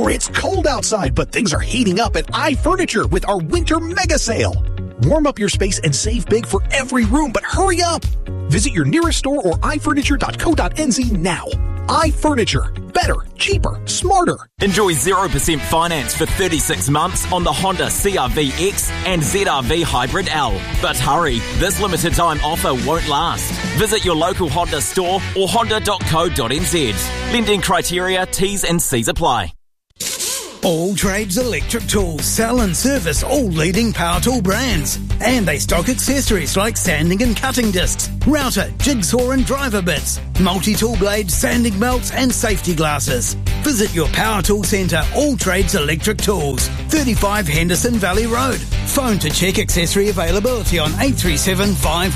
Sure, it's cold outside, but things are heating up at iFurniture with our winter mega sale. Warm up your space and save big for every room, but hurry up! Visit your nearest store or ifurniture.co.nz now. iFurniture. Better, cheaper, smarter. Enjoy 0% finance for 36 months on the Honda CR-V X and ZR-V Hybrid L. But hurry, this limited time offer won't last. Visit your local Honda store or honda.co.nz. Lending criteria, T's and C's apply. All Trades Electric Tools sell and service all leading power tool brands. And they stock accessories like sanding and cutting discs, router, jigsaw and driver bits, multi-tool blades, sanding belts and safety glasses. Visit your power tool centre, All Trades Electric Tools, 35 Henderson Valley Road. Phone to check accessory availability on 837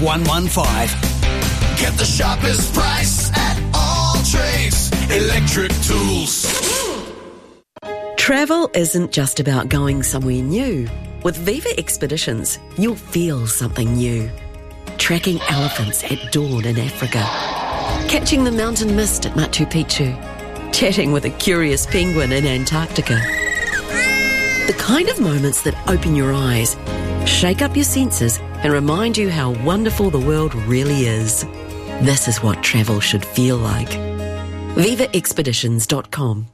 5115. Get the sharpest price at All Trades Electric Tools. Travel isn't just about going somewhere new. With Viva Expeditions, you'll feel something new. Tracking elephants at dawn in Africa. Catching the mountain mist at Machu Picchu. Chatting with a curious penguin in Antarctica. The kind of moments that open your eyes, shake up your senses, and remind you how wonderful the world really is. This is what travel should feel like. VivaExpeditions.com.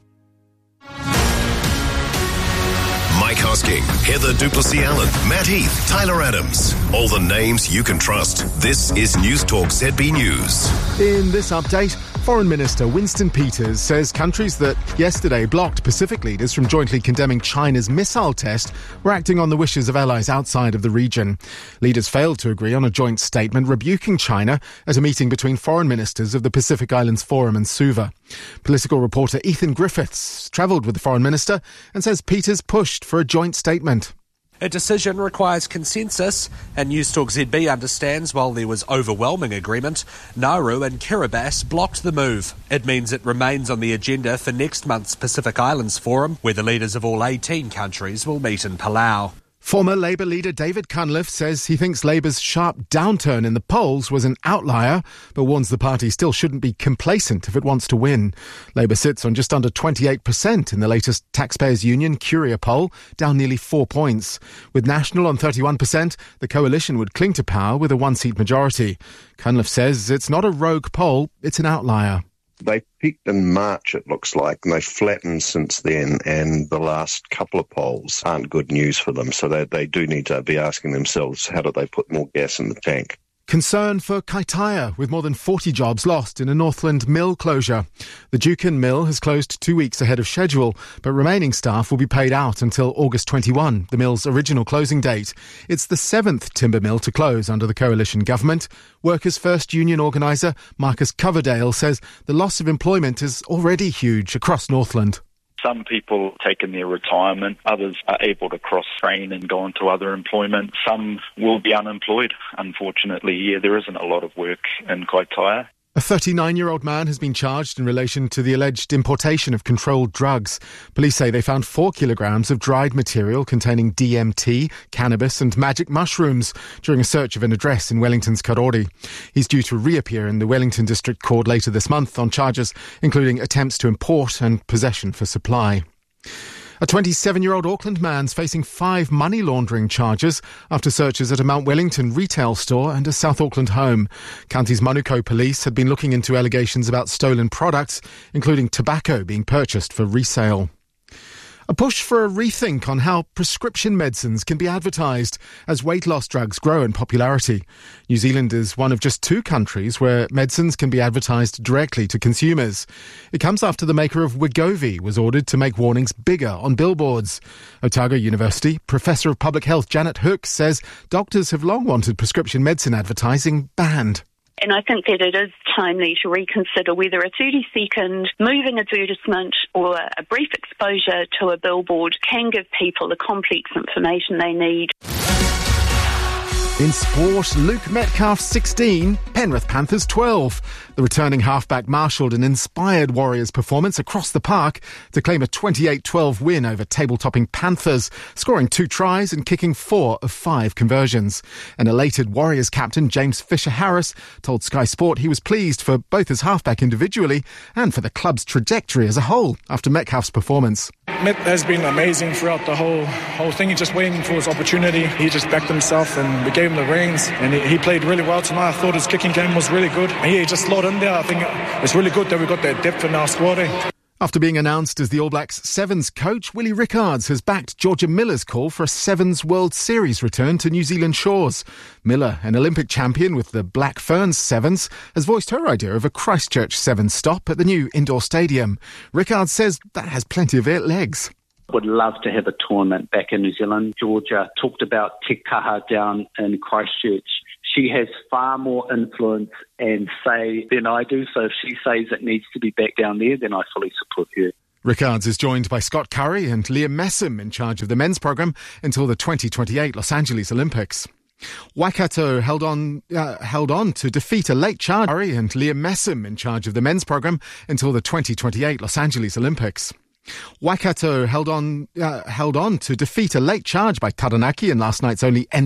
Mike Hosking, Heather Duplessis-Allen, Matt Heath, Tyler Adams. All the names you can trust. This is News Talk ZB News. In this update, Foreign Minister Winston Peters says countries that yesterday blocked Pacific leaders from jointly condemning China's missile test were acting on the wishes of allies outside of the region. Leaders failed to agree on a joint statement rebuking China at a meeting between foreign ministers of the Pacific Islands Forum and Suva. Political reporter Ethan Griffiths travelled with the Foreign Minister and says Peters pushed for a joint statement. A decision requires consensus, and News Talk ZB understands while there was overwhelming agreement, Nauru and Kiribati blocked the move. It means it remains on the agenda for next month's Pacific Islands Forum, where the leaders of all 18 countries will meet in Palau. Former Labour leader David Cunliffe says he thinks Labour's sharp downturn in the polls was an outlier, but warns the party still shouldn't be complacent if it wants to win. Labour sits on just under 28% in the latest Taxpayers Union Curia poll, down nearly 4 points. With National on 31%, the coalition would cling to power with a one-seat majority. Cunliffe says it's not a rogue poll, it's an outlier. They peaked in March, it looks like, and they've flattened since then, and the last couple of polls aren't good news for them, so they do need to be asking themselves, how do they put more gas in the tank? Concern for Kaitaia, with more than 40 jobs lost in a Northland mill closure. The Dukin mill has closed 2 weeks ahead of schedule, but remaining staff will be paid out until August 21, the mill's original closing date. It's the 7th timber mill to close under the coalition government. Workers' First union organiser Marcus Coverdale says the loss of employment is already huge across Northland. Some people taking their retirement, others are able to cross-train and go into other employment. Some will be unemployed. Unfortunately, there isn't a lot of work in Kaitaia. A 39-year-old man has been charged in relation to the alleged importation of controlled drugs. Police say they found 4 kilograms of dried material containing DMT, cannabis and magic mushrooms during a search of an address in Wellington's Karori. He's due to reappear in the Wellington District Court later this month on charges including attempts to import and possession for supply. A 27-year-old Auckland man's facing 5 money laundering charges after searches at a Mount Wellington retail store and a South Auckland home. County's Manukau police had been looking into allegations about stolen products, including tobacco being purchased for resale. A push for a rethink on how prescription medicines can be advertised as weight loss drugs grow in popularity. New Zealand is one of just 2 countries where medicines can be advertised directly to consumers. It comes after the maker of Wegovy was ordered to make warnings bigger on billboards. Otago University Professor of Public Health Janet Hook says doctors have long wanted prescription medicine advertising banned. And I think that it is timely to reconsider whether a 30-second moving advertisement or a brief exposure to a billboard can give people the complex information they need. In sport, Luke Metcalf 16, Penrith Panthers 12. The returning halfback marshalled an inspired Warriors performance across the park to claim a 28-12 win over table-topping Panthers, scoring 2 tries and kicking 4 of 5 conversions. An elated Warriors captain, James Fisher-Harris, told Sky Sport he was pleased for both his halfback individually and for the club's trajectory as a whole after Metcalf's performance. Mitt has been amazing throughout the whole thing. He's just waiting for his opportunity. He just backed himself and we gave him the reins, and he played really well tonight. I thought his kicking game was really good. He just slotted in there. I think it's really good that we got that depth in our squad. After being announced as the All Blacks Sevens coach, Willie Rickards has backed Georgia Miller's call for a Sevens World Series return to New Zealand shores. Miller, an Olympic champion with the Black Ferns Sevens, has voiced her idea of a Christchurch Sevens stop at the new indoor stadium. Rickards says that has plenty of legs. Would love to have a tournament back in New Zealand. Georgia talked about Te Kaha down in Christchurch. She has far more influence and say than I do, so if she says it needs to be back down there, then I fully support her. Rickards is joined by Scott Curry and Liam Messam in charge of the men's programme until the 2028 Los Angeles Olympics. Waikato held on to defeat a late charge. Curry and Liam Messam in charge of the men's programme until the 2028 Los Angeles Olympics. Waikato held on to defeat a late charge by Taranaki in last night's only